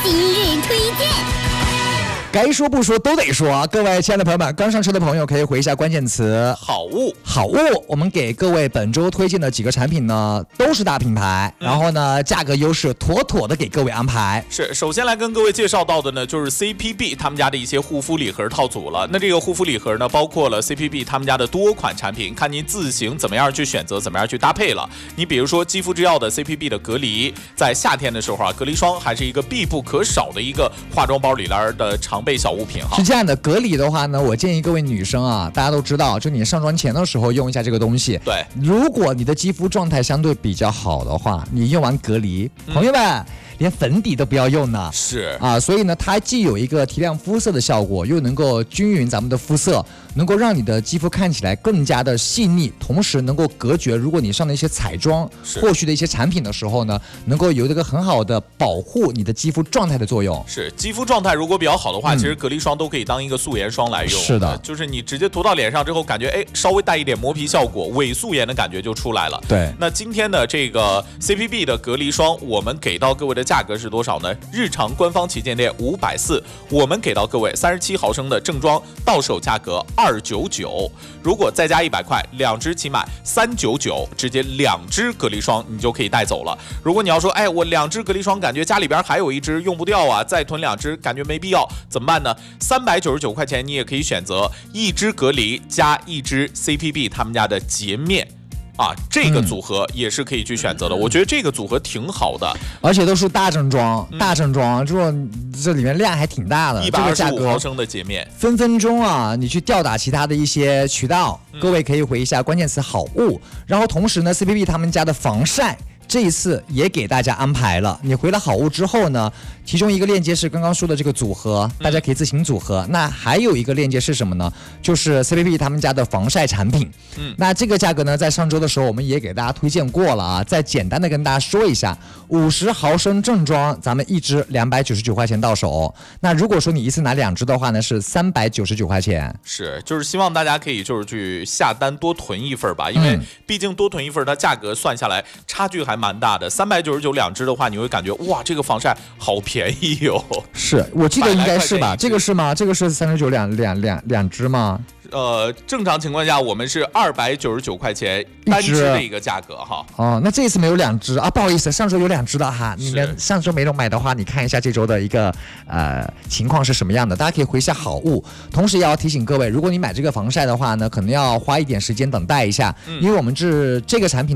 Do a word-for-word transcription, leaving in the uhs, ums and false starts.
今日推荐。 该说不说都得说啊！各位亲爱的朋友们，刚上车的朋友可以回一下关键词“ 好物”。 好物，我们给各位本周推荐的几个产品呢，都是大品牌，嗯、然后呢，价格优势妥妥的给各位安排。 是，首先来跟各位介绍到的呢，就是 C P B 他们家的一些护肤礼盒套组了。那这个护肤礼盒呢，包括了 C P B 他们家的多款产品，看您自行怎么样去选择，怎么样去搭配了。你比如说肌肤之钥的 C P B 的隔离，在夏天的时候啊，隔离霜还是一个必不可少的一个化妆包里边的常备小物品哈。 是这样的，隔离的话呢，我建议各位女生啊，大家都知道，就你上妆前的时候用一下这个东西。 对， 如果你的肌肤状态相对比较好的话，你用完隔离，嗯、朋友们。连粉底都不要用呢， 是啊，所以呢，它既有一个提亮肤色的效果，又能够均匀咱们的肤色，能够让你的肌肤看起来更加的细腻，同时能够隔绝如果你上的一些彩妆后续的一些产品的时候呢，能够有一个很好的保护你的肌肤状态的作用。 是肌肤状态如果比较好的话，嗯、其实隔离霜都可以当一个素颜霜来用。 是的， 就是你直接涂到脸上之后，感觉哎稍微带一点磨皮效果，伪素颜的感觉就出来了。 对， 那今天的这个 C P B 的隔离霜，我们给到各位的价格是多少呢？日常官方旗舰店五百四，我们给到各位三十七毫升的正装到手价格二九九，如果再加一百块，两支起买三九九，直接两支隔离霜你就可以带走了。如果你要说，哎，我两支隔离霜感觉家里边还有一支用不掉啊，再囤两支感觉没必要，怎么办呢？三百九十九块钱你也可以选择一支隔离加一支 C P B 他们家的洁面。啊，这个组合也是可以去选择的，嗯、我觉得这个组合挺好的， 而且都是大正装，嗯、大正装，这这里面量还挺大的， 一百二十五毫升的洁面， 分分钟啊，你去吊打其他的一些渠道，嗯、各位可以回一下关键词好物，然后同时呢 ，C P B 他们家的防晒。这一次也给大家安排了，你回了好物之后呢，其中一个链接是刚刚说的这个组合，大家可以自行组合。嗯、那还有一个链接是什么呢？就是 C P B 他们家的防晒产品。嗯，那这个价格呢，在上周的时候我们也给大家推荐过了啊，再简单的跟大家说一下，五十毫升正装，咱们一支两百九十九块钱到手。那如果说你一次拿两支的话呢，是三百九十九块钱。 是，就是希望大家可以就是去下单多囤一份吧，因为毕竟多囤一份，它价格算下来差距还蛮大的，三百九十九两支的话，你会感觉哇，这个防晒好便宜哟、哦。 是我记得应该是吧？这个是吗？这个是三十九两两两两支吗？ 呃，正常情况下我们是二百九十九块钱单支的一个价格哈。 哦，那这一次没有两支啊，不好意思，上周有两支的哈。你们上周没有买的话，你看一下这周的一个呃情况是什么样的，大家可以回一下好物。同时也要提醒各位，如果你买这个防晒的话呢，可能要花一点时间等待一下，嗯、因为我们这这个产品。